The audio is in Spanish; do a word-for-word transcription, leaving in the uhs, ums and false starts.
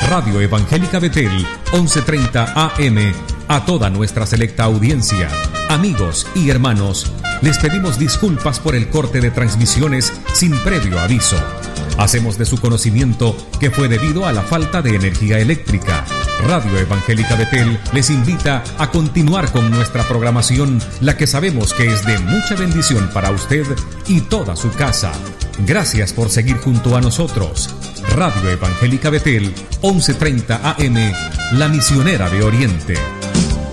Radio Evangélica Betel, once treinta A M, a toda nuestra selecta audiencia, amigos y hermanos, les pedimos disculpas por el corte de transmisiones sin previo aviso. Hacemos de su conocimiento que fue debido a la falta de energía eléctrica. Radio Evangélica Betel les invita a continuar con nuestra programación, la que sabemos que es de mucha bendición para usted y toda su casa. Gracias por seguir junto a nosotros. Radio Evangélica Betel, once treinta A M, la misionera de Oriente.